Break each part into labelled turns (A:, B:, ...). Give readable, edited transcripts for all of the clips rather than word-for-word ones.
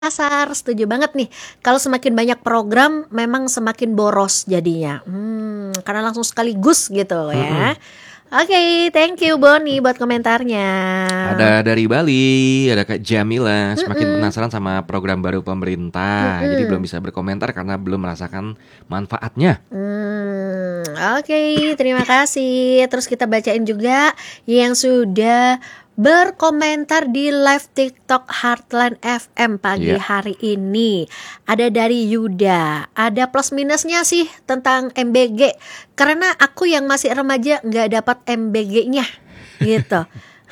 A: Pasar, setuju banget nih. Kalau semakin banyak program, memang semakin boros jadinya. Karena langsung sekaligus gitu
B: Mm-mm.
A: ya. Oke, thank you Boni buat komentarnya.
B: Ada dari Bali, ada Kak Jamila, semakin
A: Mm-mm,
B: penasaran sama program baru pemerintah. Jadi belum
A: mm-mm.
B: bisa berkomentar karena belum merasakan manfaatnya.
A: Oke, terima kasih. Terus kita bacain juga yang sudah berkomentar di live TikTok Heartland FM pagi
B: Iya.
A: hari ini. Ada dari Yuda, ada plus minusnya sih tentang MBG. Karena aku yang masih remaja nggak dapat MBG-nya gitu.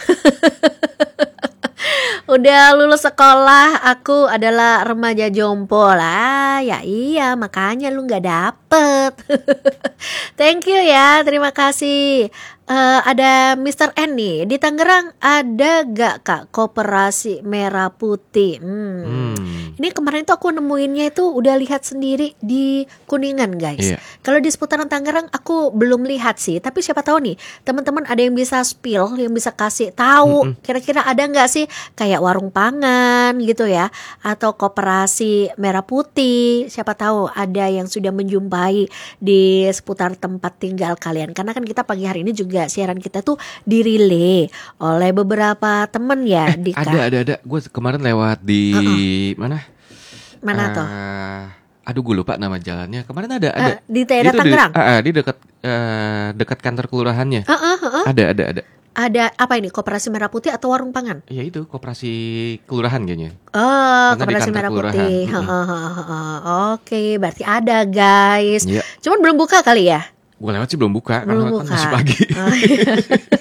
A: Udah lulus sekolah, aku adalah remaja jompo lah. Ya iya, makanya lu nggak dapet. Thank you ya, terima kasih. Ada Mr. N nih, di Tangerang ada gak Kak Koperasi Merah Putih?
B: Hmm.
A: Ini kemarin tuh aku nemuinnya itu udah lihat sendiri di Kuningan guys.
B: Iya.
A: Kalau di seputaran Tangerang aku belum lihat sih, tapi siapa tahu nih teman-teman ada yang bisa spill, yang bisa kasih tahu
B: Mm-mm.
A: kira-kira ada nggak sih kayak warung pangan gitu ya, atau Koperasi Merah Putih. Siapa tahu ada yang sudah menjumpai di seputar tempat tinggal kalian. Karena kan kita pagi hari ini juga siaran kita tuh dirilai oleh beberapa temen ya, Dika.
B: Ada. Gue kemarin lewat di
A: Heeh,
B: mana?
A: mana tuh?
B: eh Aduh, gue lupa nama jalannya. Kemarin ada.
A: Di
B: Dia
A: daerah
B: tuh
A: Tangerang.
B: di dekat dekat kantor kelurahannya.
A: Heeh, heeh.
B: Ada.
A: Ada apa ini? Koperasi Merah Putih atau warung pangan?
B: Ya itu koperasi kelurahan kayaknya.
A: Oh,
B: Karena di
A: Koperasi
B: kantor
A: Merah
B: kelurahan.
A: Putih.
B: Mm-mm.
A: Heeh, heeh, heeh. Oke, berarti ada guys.
B: Iya.
A: Cuman belum buka kali ya?
B: Gue lewat sih belum buka
A: Belum
B: karena kan masih
A: buka.
B: pagi.
A: Oh, iya.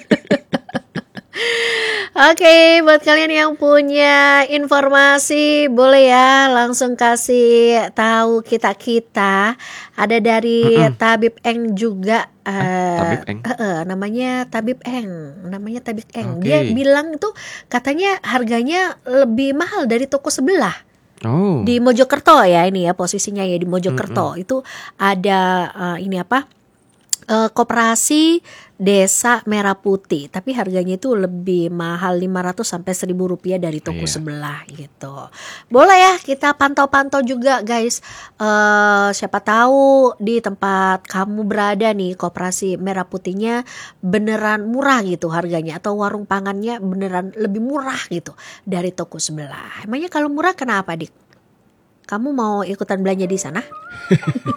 A: Oke, buat kalian yang punya informasi boleh ya langsung kasih tahu kita. Ada dari
B: Mm-mm.
A: Tabib Eng juga.
B: Tabib Eng.
A: Namanya Tabib Eng. Namanya Tabib Eng. Dia
B: Oke.
A: bilang itu katanya harganya lebih mahal dari toko sebelah.
B: Oh.
A: Di Mojokerto ya ini ya posisinya ya di
B: Mm-mm.
A: Mojokerto. Itu ada ini apa? Koperasi Desa Merah Putih, tapi harganya itu lebih mahal 500 sampai 1.000 rupiah dari toko
B: Iya.
A: sebelah gitu. Boleh ya kita pantau-pantau juga guys. Siapa tahu di tempat kamu berada nih Koperasi Merah Putihnya beneran murah gitu harganya, atau warung pangannya beneran lebih murah gitu dari toko sebelah. Emangnya kalau murah kenapa Dik? Kamu mau ikutan belanja di sana?